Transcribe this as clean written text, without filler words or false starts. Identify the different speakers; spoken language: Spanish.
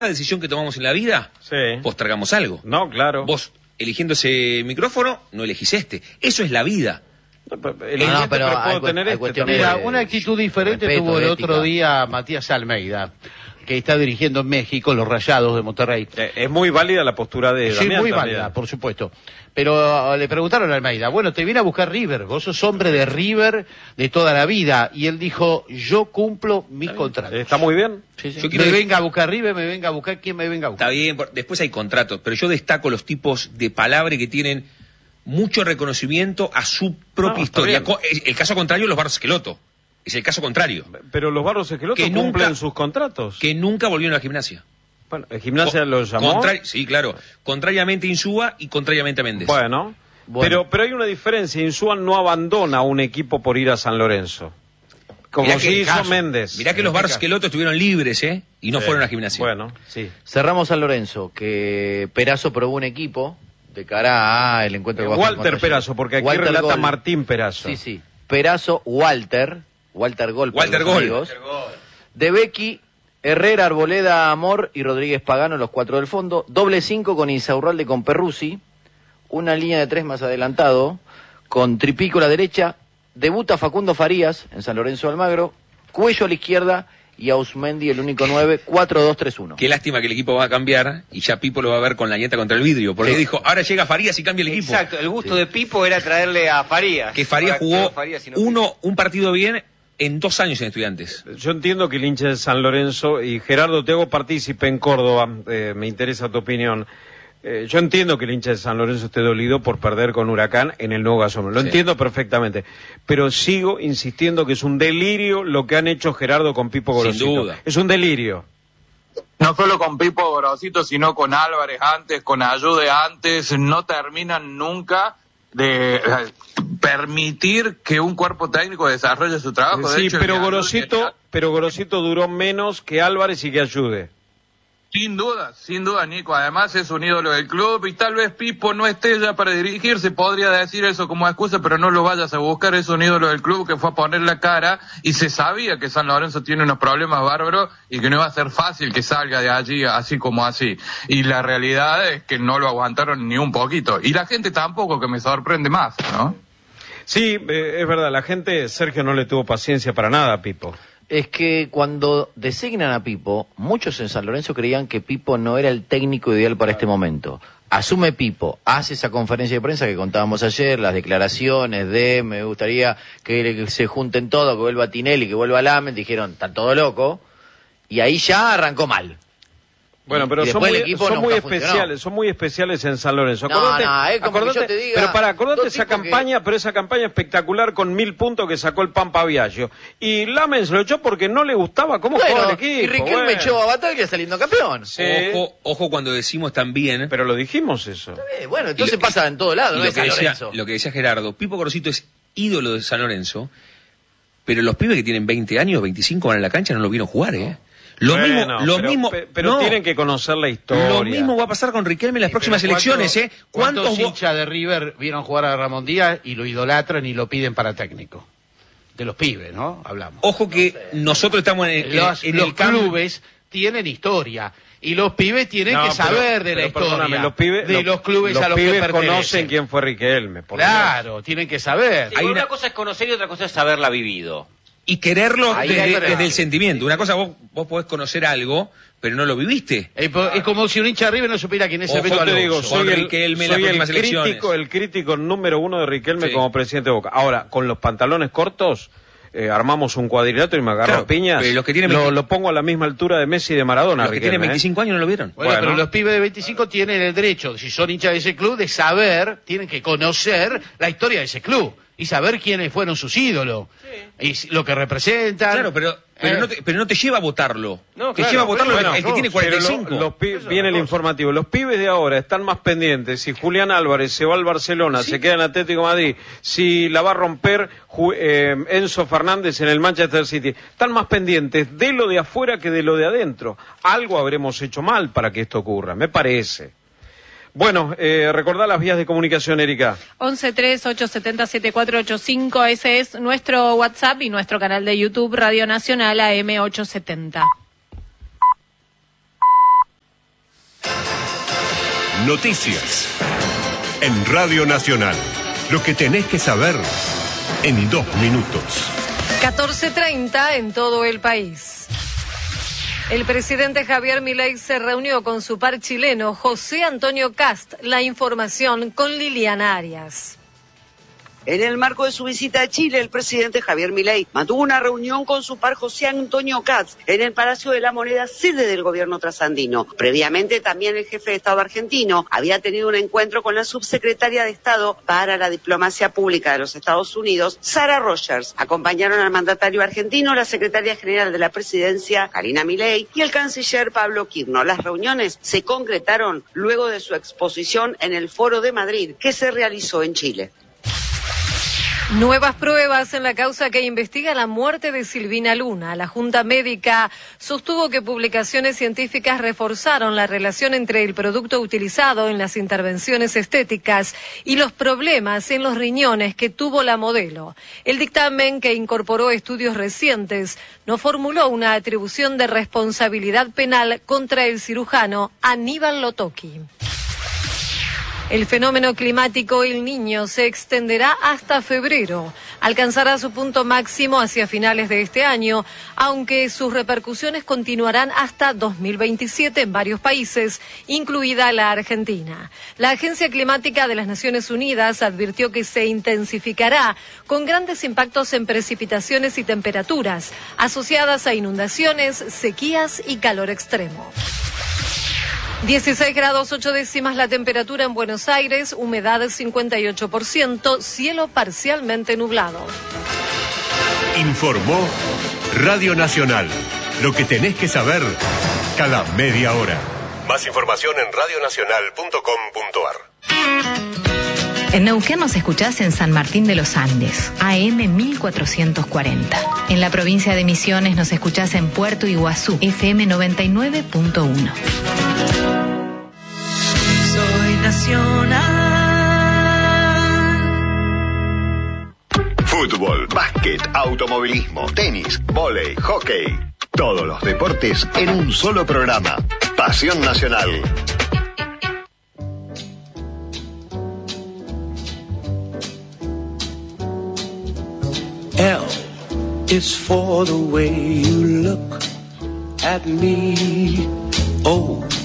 Speaker 1: decisión que tomamos en la vida,
Speaker 2: Sí.
Speaker 1: postergamos algo.
Speaker 2: No, claro.
Speaker 1: Vos, eligiendo ese micrófono, no elegís este. Eso es la vida.
Speaker 2: Pero
Speaker 3: hay
Speaker 2: puedo tener
Speaker 3: hay
Speaker 2: este
Speaker 3: cuestiones
Speaker 2: también.
Speaker 4: Mira, una actitud diferente
Speaker 3: respeto,
Speaker 4: tuvo el
Speaker 3: de
Speaker 4: otro
Speaker 3: ética.
Speaker 4: día Matías Almeida, que está dirigiendo en México los Rayados de Monterrey.
Speaker 2: Es muy válida la postura de
Speaker 4: Sí,
Speaker 2: Damián
Speaker 4: muy
Speaker 2: también.
Speaker 4: válida, por supuesto. Pero le preguntaron a Almeida, bueno, te viene a buscar River, vos sos hombre de River de toda la vida. Y él dijo, yo cumplo mis contratos.
Speaker 2: Está muy bien.
Speaker 4: Sí, sí.
Speaker 1: Yo quiero
Speaker 4: Me
Speaker 1: decir-
Speaker 4: venga a buscar River, me venga a buscar quien me venga a buscar.
Speaker 1: Está bien, después hay contratos, pero yo destaco los tipos de palabra que tienen mucho reconocimiento a su propia
Speaker 2: No, está
Speaker 1: historia.
Speaker 2: bien.
Speaker 1: El caso contrario es los Barros Esqueloto. Es el caso contrario.
Speaker 2: Pero los Barros Esqueloto
Speaker 1: Que
Speaker 2: cumplen
Speaker 1: nunca-
Speaker 2: sus contratos.
Speaker 1: Que nunca volvieron a la gimnasia.
Speaker 2: Bueno, el Gimnasia lo llamó.
Speaker 1: Sí, claro. Contrariamente a Insúa y contrariamente a Méndez.
Speaker 2: Bueno. Pero hay una diferencia. Insúa no abandona un equipo por ir a San Lorenzo. Como
Speaker 1: Mirá
Speaker 2: sí
Speaker 1: que-
Speaker 2: hizo Méndez.
Speaker 1: Mirá que los Barros Esqueloto estuvieron libres, y no fueron a la gimnasia.
Speaker 2: Bueno, sí.
Speaker 3: Cerramos San Lorenzo, que Perazo probó un equipo de cara a el encuentro que va a jugar
Speaker 2: Walter
Speaker 3: contra
Speaker 2: Perazo, porque aquí
Speaker 3: Walter
Speaker 2: relata
Speaker 3: Gol.
Speaker 2: Martín Perazo.
Speaker 3: Sí, sí. Perazo, Walter Gol. para
Speaker 1: Walter
Speaker 3: los
Speaker 1: Gol.
Speaker 3: amigos. De Becky, Herrera, Arboleda, Amor y Rodríguez Pagano, los cuatro del fondo. Doble 5 con Insaurralde con Perruzzi. Una línea de 3 más adelantado, con Tripico a la derecha. Debuta Facundo Farías en San Lorenzo de Almagro. Cuello a la izquierda y Ausmendi, el único 9, 4-2-3-1.
Speaker 1: Qué lástima que el equipo va a cambiar y ya Pipo lo va a ver con la nieta contra el vidrio. Porque dijo, ahora llega Farías y cambia el equipo.
Speaker 5: Exacto, el gusto de Pipo era traerle a Farías.
Speaker 1: Que Farías
Speaker 5: Ahora
Speaker 1: jugó
Speaker 5: quedó Farías y no
Speaker 1: un partido bien en 2 años en Estudiantes.
Speaker 2: Yo entiendo que el hincha de San Lorenzo, y Gerardo, te hago partícipe en Córdoba, me interesa tu opinión. Yo entiendo que el hincha de San Lorenzo esté dolido por perder con Huracán en el nuevo gasómetro. Lo
Speaker 1: Sí.
Speaker 2: entiendo perfectamente. Pero sigo insistiendo que es un delirio lo que han hecho Gerardo con Pipo
Speaker 1: Sin
Speaker 2: Gorosito.
Speaker 1: duda.
Speaker 2: Es un delirio.
Speaker 6: No solo con Pipo Gorosito, sino con Álvarez antes, con Ayude antes, no terminan nunca de permitir que un cuerpo técnico desarrolle su trabajo. De
Speaker 2: Sí,
Speaker 6: hecho,
Speaker 2: pero
Speaker 6: el de
Speaker 2: Gorosito duró menos que Álvarez y que Ayude.
Speaker 6: Sin duda, Nico. Además es un ídolo del club y tal vez Pipo no esté ya para dirigirse. Podría decir eso como excusa, pero no lo vayas a buscar. Es un ídolo del club que fue a poner la cara y se sabía que San Lorenzo tiene unos problemas bárbaros y que no iba a ser fácil que salga de allí así como así. Y la realidad es que no lo aguantaron ni un poquito. Y la gente tampoco, que me sorprende más, ¿no?
Speaker 2: Sí, es verdad, la gente, Sergio no le tuvo paciencia para nada a Pipo.
Speaker 3: Es que cuando designan a Pipo, muchos en San Lorenzo creían que Pipo no era el técnico ideal para este momento. Asume Pipo, hace esa conferencia de prensa que contábamos ayer, las declaraciones de me gustaría que se junten todos, que vuelva Tinelli, que vuelva Lamen, dijeron, está todo loco, y ahí ya arrancó mal.
Speaker 2: Bueno, pero
Speaker 3: Y
Speaker 2: son
Speaker 3: después
Speaker 2: muy,
Speaker 3: el equipo
Speaker 2: son
Speaker 3: nunca
Speaker 2: muy
Speaker 3: funcionó.
Speaker 2: especiales, son muy especiales en San Lorenzo.
Speaker 3: No, es como que yo te diga,
Speaker 2: pero acordate
Speaker 3: dos
Speaker 2: esa
Speaker 3: tipos
Speaker 2: campaña, pero esa campaña espectacular con 1000 puntos que sacó el Pampa Viaggio. Y Lamens lo echó porque no le gustaba cómo jugaba el equipo.
Speaker 3: y Riquelme echó a Bataglia saliendo campeón.
Speaker 2: Sí.
Speaker 1: Ojo cuando decimos también.
Speaker 2: Pero lo dijimos eso.
Speaker 3: Bueno, entonces
Speaker 1: Y lo-
Speaker 3: pasa en todo lado,
Speaker 1: y
Speaker 3: no
Speaker 1: lo
Speaker 3: es
Speaker 1: que
Speaker 3: San
Speaker 1: decía,
Speaker 3: Lorenzo.
Speaker 1: lo que decía Gerardo, Pipo Gorosito es ídolo de San Lorenzo, pero los pibes que tienen 20 años, 25 van a la cancha, no lo vieron jugar, Lo mismo,
Speaker 2: pero
Speaker 1: no,
Speaker 2: tienen que conocer la historia.
Speaker 1: lo mismo va a pasar con Riquelme en las próximas elecciones,
Speaker 4: ¿Cuántos
Speaker 1: vos-
Speaker 4: hinchas de River vieron jugar a Ramón Díaz y lo idolatran y lo piden para técnico? De los pibes, ¿no? Hablamos.
Speaker 1: Ojo que nosotros estamos en
Speaker 4: Los
Speaker 1: el cambio.
Speaker 4: clubes tienen historia y los pibes tienen que saber de la historia
Speaker 2: perdóname, los pibes,
Speaker 4: de los clubes a los que
Speaker 2: pibes
Speaker 4: pertenecen.
Speaker 2: conocen quién fue Riquelme. por Dios.
Speaker 4: Claro, tienen que saber.
Speaker 5: Sí, una cosa es conocer y otra cosa es haberla vivido.
Speaker 1: Y quererlo
Speaker 3: Ahí hay verdad.
Speaker 1: desde el sentimiento. Una cosa, vos podés conocer algo, pero no lo viviste.
Speaker 4: Es como si un hincha de River no supiera quién es el
Speaker 1: Ojo,
Speaker 4: Beto
Speaker 2: Yo te
Speaker 4: Alonso.
Speaker 2: digo,
Speaker 1: Con
Speaker 2: soy
Speaker 1: Riquelme en las próximas elecciones.
Speaker 2: el crítico número 1 de Riquelme
Speaker 1: Sí.
Speaker 2: como presidente de Boca. Ahora, con los pantalones cortos, armamos un cuadrilátero y me agarro
Speaker 1: Claro,
Speaker 2: a piñas.
Speaker 1: pero los que tienen
Speaker 2: lo pongo a la misma altura de Messi y de Maradona.
Speaker 1: Los que
Speaker 2: Riquelme,
Speaker 1: tienen 25 años no lo vieron.
Speaker 4: Bueno,
Speaker 2: Bueno.
Speaker 4: pero los pibes de 25 tienen el derecho, si son hinchas de ese club, de saber, tienen que conocer la historia de ese club y saber quiénes fueron sus ídolos y lo que representan.
Speaker 1: Claro, pero no te lleva a votarlo.
Speaker 5: No,
Speaker 1: te
Speaker 5: claro,
Speaker 1: lleva a votarlo
Speaker 2: Bueno,
Speaker 1: el que tiene 45.
Speaker 2: Viene el informativo. Los pibes de ahora están más pendientes. Si Julián Álvarez se va al Barcelona, se queda en Atlético de Madrid, si la va a romper Enzo Fernández en el Manchester City, están más pendientes de lo de afuera que de lo de adentro. Algo habremos hecho mal para que esto ocurra, me parece. Bueno, recordá las vías de comunicación, Erika.
Speaker 7: 1138707485, ese es nuestro WhatsApp y nuestro canal de YouTube Radio Nacional AM870.
Speaker 8: Noticias. En Radio Nacional. Lo que tenés que saber en 2 minutos.
Speaker 9: 14:30 en todo el país. El presidente Javier Milei se reunió con su par chileno José Antonio Kast. La información con Liliana Arias.
Speaker 10: En el marco de su visita a Chile, el presidente Javier Milei mantuvo una reunión con su par José Antonio Kast en el Palacio de la Moneda, sede del gobierno trasandino. Previamente, también el jefe de Estado argentino había tenido un encuentro con la subsecretaria de Estado para la Diplomacia Pública de los Estados Unidos, Sarah Rogers. Acompañaron al mandatario argentino, la secretaria general de la presidencia, Karina Milei, y el canciller Pablo Quirno. Las reuniones se concretaron luego de su exposición en el Foro de Madrid, que se realizó en Chile.
Speaker 9: Nuevas pruebas en la causa que investiga la muerte de Silvina Luna. La Junta Médica sostuvo que publicaciones científicas reforzaron la relación entre el producto utilizado en las intervenciones estéticas y los problemas en los riñones que tuvo la modelo. El dictamen, que incorporó estudios recientes, no formuló una atribución de responsabilidad penal contra el cirujano Aníbal Lotoki. El fenómeno climático El Niño se extenderá hasta febrero. Alcanzará su punto máximo hacia finales de este año, aunque sus repercusiones continuarán hasta 2027 en varios países, incluida la Argentina. La Agencia Climática de las Naciones Unidas advirtió que se intensificará con grandes impactos en precipitaciones y temperaturas, asociadas a inundaciones, sequías y calor extremo. 16 grados 8 décimas la temperatura en Buenos Aires, humedad 58%, cielo parcialmente nublado.
Speaker 8: Informó Radio Nacional. Lo que tenés que saber cada media hora. Más información en radionacional.com.ar.
Speaker 11: En Neuquén nos escuchás en San Martín de los Andes, AM 1440. En la provincia de Misiones nos escuchás en Puerto Iguazú, FM 99.1.
Speaker 12: Soy nacional.
Speaker 13: Fútbol, básquet, automovilismo, tenis, vóley, hockey. Todos los deportes en un solo programa. Pasión Nacional.
Speaker 14: L is for the way you look at me. O